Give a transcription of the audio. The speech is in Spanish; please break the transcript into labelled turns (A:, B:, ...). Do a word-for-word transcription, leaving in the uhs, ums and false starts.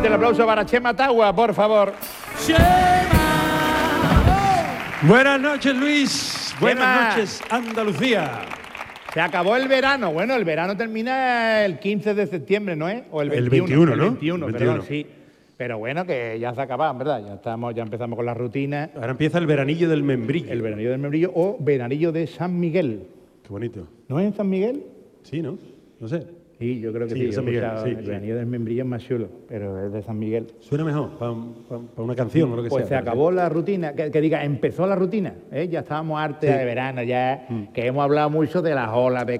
A: Fuerte el aplauso para Chema Tagua, por favor.
B: Buenas noches, Luis. Buenas
A: Chema.
B: noches, Andalucía.
A: Se acabó el verano. Bueno, el verano termina el quince de septiembre, ¿no es? O el
B: El
A: veintiuno,
B: veintiuno, ¿no?
A: El veintiuno,
B: El
A: perdón,
B: veintiuno.
A: sí. Pero bueno, que ya se ha acabado, ¿verdad? Ya estamos, ya empezamos con la rutina.
B: Ahora empieza el veranillo del membrillo.
A: El veranillo del membrillo o veranillo de San Miguel.
B: Qué bonito.
A: ¿No es en San Miguel?
B: Sí, ¿no? No sé.
A: Sí, yo creo que
B: Sí,
A: sí.
B: de San
A: he
B: Miguel,
A: escuchado,
B: sí,
A: el
B: sí.
A: veranillo del membrillo es más chulo, pero es de San Miguel.
B: Suena mejor para una canción o lo que
A: Pues
B: sea.
A: se acabó la rutina, que, que diga, empezó la rutina, ¿eh? Ya estábamos hartos
B: Sí.
A: de verano, ya que hemos hablado mucho de las olas de